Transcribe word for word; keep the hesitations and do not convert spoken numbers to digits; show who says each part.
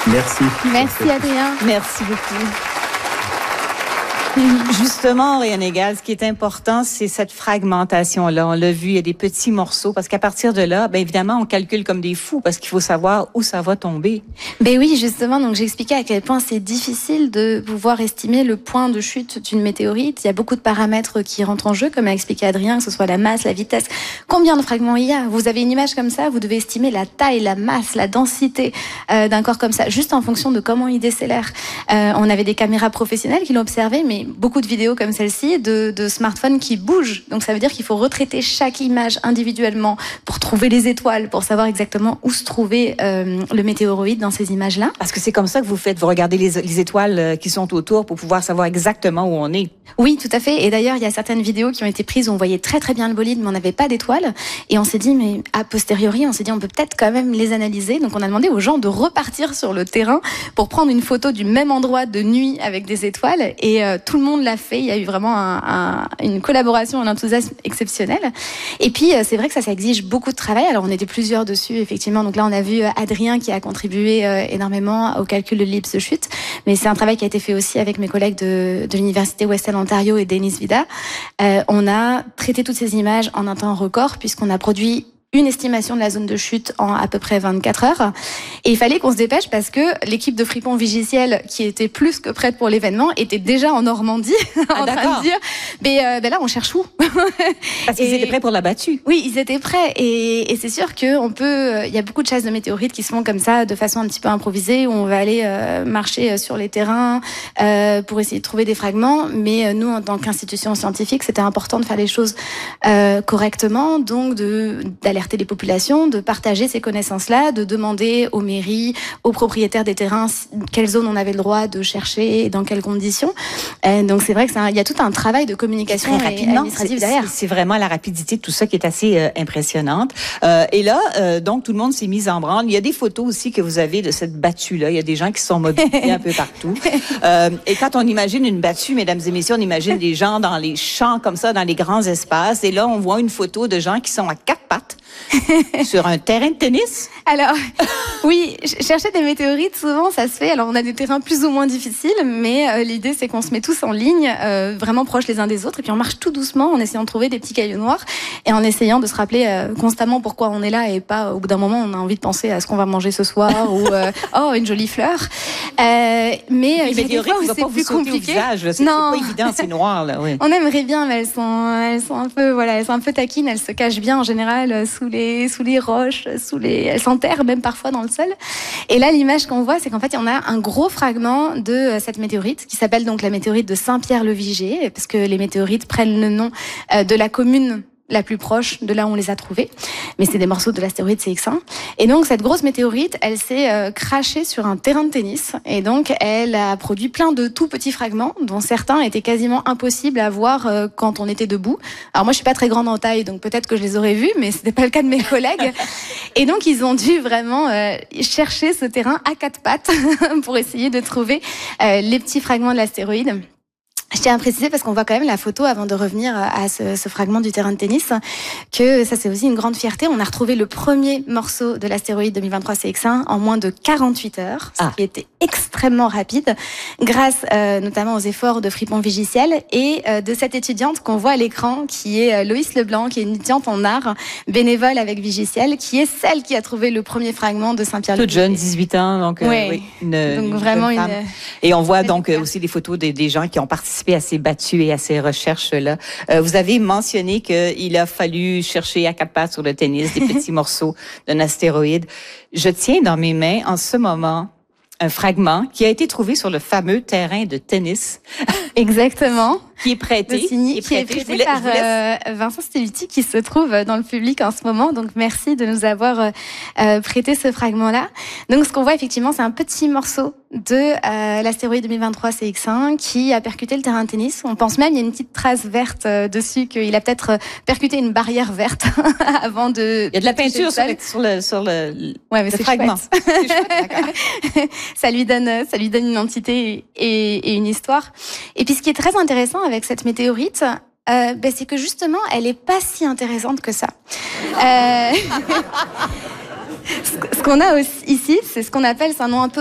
Speaker 1: Merci.
Speaker 2: Merci Adrien.
Speaker 3: Merci beaucoup. Justement, Oriane Egal, ce qui est important, c'est cette fragmentation-là. On l'a vu, il y a des petits morceaux, parce qu'à partir de là, bien évidemment, on calcule comme des fous, parce qu'il faut savoir où ça va tomber.
Speaker 2: Ben oui, justement, donc j'expliquais à quel point c'est difficile de pouvoir estimer le point de chute d'une météorite. Il y a beaucoup de paramètres qui rentrent en jeu, comme a expliqué Adrien, que ce soit la masse, la vitesse. Combien de fragments il y a? Vous avez une image comme ça, vous devez estimer la taille, la masse, la densité euh, d'un corps comme ça, juste en fonction de comment il décélère. Euh, on avait des caméras professionnelles qui l'ont observé, mais beaucoup de vidéos comme celle-ci de, de smartphones qui bougent. Donc ça veut dire qu'il faut retraiter chaque image individuellement pour trouver les étoiles, pour savoir exactement où se trouvait euh, le météoroïde dans ces images-là.
Speaker 3: Parce que c'est comme ça que vous faites, vous regardez les, les étoiles qui sont autour pour pouvoir savoir exactement où on est.
Speaker 2: Oui, tout à fait. Et d'ailleurs, il y a certaines vidéos qui ont été prises où on voyait très très bien le bolide, mais on n'avait pas d'étoiles. Et on s'est dit, mais a posteriori, on s'est dit, on peut peut-être quand même les analyser. Donc on a demandé aux gens de repartir sur le terrain pour prendre une photo du même endroit de nuit avec des étoiles. Et euh, tout le monde l'a fait. Il y a eu vraiment un, un, une collaboration, un enthousiasme exceptionnel. Et puis, euh, c'est vrai que ça, ça exige beaucoup de travail. Alors on était plusieurs dessus, effectivement. Donc là, on a vu Adrien qui a contribué euh, énormément au calcul de l'ellipse de chute. Mais c'est un travail qui a été fait aussi avec mes collègues de, de l'Université Western Ontario et Denis Vida. Euh, on a traité toutes ces images en un temps record puisqu'on a produit une estimation de la zone de chute en à peu près vingt-quatre heures. Et il fallait qu'on se dépêche parce que l'équipe de Fripon Vigiciel, qui était plus que prête pour l'événement, était déjà en Normandie
Speaker 3: ah,
Speaker 2: en train de dire mais euh, ben là on cherche où.
Speaker 3: Parce qu'ils et... étaient prêts pour la battue.
Speaker 2: Oui, ils étaient prêts et, et c'est sûr que on peut. Il y a beaucoup de chasses de météorites qui se font comme ça, de façon un petit peu improvisée, où on va aller euh, marcher sur les terrains euh, pour essayer de trouver des fragments. Mais nous, en tant qu'institution scientifique, c'était important de faire les choses euh, correctement, donc de d'aller les populations, de partager ces connaissances-là, de demander aux mairies, aux propriétaires des terrains quelle zone on avait le droit de chercher et dans quelles conditions. Et donc c'est vrai que c'est un, il y a tout un travail de communication
Speaker 3: très rapidement,
Speaker 2: administrative derrière.
Speaker 3: C'est vraiment la rapidité de tout ça qui est assez euh, impressionnante. Euh, et là, euh, donc tout le monde s'est mis en branle. Il y a des photos aussi que vous avez de cette battue-là. Il y a des gens qui sont mobilisés un peu partout. Euh, et quand on imagine une battue, mesdames et messieurs, on imagine des gens dans les champs comme ça, dans les grands espaces. Et là, on voit une photo de gens qui sont à quatre pattes. Sur un terrain de tennis?
Speaker 2: Alors, oui, chercher des météorites, souvent, ça se fait. Alors, on a des terrains plus ou moins difficiles, mais euh, l'idée, c'est qu'on se met tous en ligne, euh, vraiment proches les uns des autres, et puis on marche tout doucement en essayant de trouver des petits cailloux noirs, et en essayant de se rappeler euh, constamment pourquoi on est là, et pas, au bout d'un moment, on a envie de penser à ce qu'on va manger ce soir, ou, euh, oh, une jolie fleur. Euh, mais
Speaker 3: les météorites, il va pas vous sauter au visage. C'est pas évident, c'est noir, là, oui.
Speaker 2: On aimerait bien, mais elles sont, elles sont un peu, voilà, elles sont un peu taquines, elles se cachent bien, en général, sous les, sous les roches, sous les, elles s'enterrent même parfois dans le sol. Et là, l'image qu'on voit, c'est qu'en fait, on a un gros fragment de cette météorite qui s'appelle donc la météorite de Saint-Pierre-le-Vigier, parce que les météorites prennent le nom de la commune la plus proche de là où on les a trouvés. Mais c'est des morceaux de l'astéroïde C X un. Et donc, cette grosse météorite, elle s'est euh, crashée sur un terrain de tennis. Et donc, elle a produit plein de tout petits fragments, dont certains étaient quasiment impossibles à voir euh, quand on était debout. Alors moi, je suis pas très grande en taille, donc peut-être que je les aurais vus, mais c'était pas le cas de mes collègues. Et donc, ils ont dû vraiment euh, chercher ce terrain à quatre pattes pour essayer de trouver euh, les petits fragments de l'astéroïde. Je tiens à préciser, parce qu'on voit quand même la photo avant de revenir à ce, ce fragment du terrain de tennis, que ça c'est aussi une grande fierté. On a retrouvé le premier morceau de l'astéroïde deux mille vingt-trois C X un en moins de quarante-huit heures, ce ah. qui était extrêmement rapide, grâce euh, notamment aux efforts de Fripon Vigiciel et euh, de cette étudiante qu'on voit à l'écran, qui est euh, Loïs Leblanc, qui est une étudiante en art, bénévole avec Vigiciel, qui est celle qui a trouvé le premier fragment de Saint-Pierre-le-Vigier.
Speaker 3: Toute jeune, dix-huit ans, donc, euh,
Speaker 2: oui.
Speaker 3: oui, une,
Speaker 2: donc
Speaker 3: une
Speaker 2: vraiment
Speaker 3: une... Et on voit donc euh, aussi des photos des, des gens qui ont participé à ces battues et à ces recherches-là. Euh, vous avez mentionné qu'il a fallu chercher à quatre pattes sur le tennis des petits morceaux d'un astéroïde. Je tiens dans mes mains en ce moment un fragment qui a été trouvé sur le fameux terrain de tennis.
Speaker 2: Exactement.
Speaker 3: Qui est prêté.
Speaker 2: Signy, qui est prêté voulais, par euh, Vincent Stelluti, qui se trouve dans le public en ce moment. Donc, merci de nous avoir euh, prêté ce fragment-là. Donc, ce qu'on voit effectivement, c'est un petit morceau de euh, l'astéroïde deux mille vingt-trois C X un qui a percuté le terrain de tennis. On pense même, il y a une petite trace verte euh, dessus, qu'il a peut-être percuté une barrière verte avant de...
Speaker 3: Il y a de la peinture sur le, sur le, sur le,
Speaker 2: ouais, mais
Speaker 3: le
Speaker 2: c'est
Speaker 3: fragment.
Speaker 2: C'est chouette, ça lui donne, ça lui donne une entité et, et une histoire. Et puis, ce qui est très intéressant avec cette météorite, euh, ben, c'est que justement, elle est pas si intéressante que ça. Euh... ce qu'on a aussi ici, c'est ce qu'on appelle, c'est un nom un peu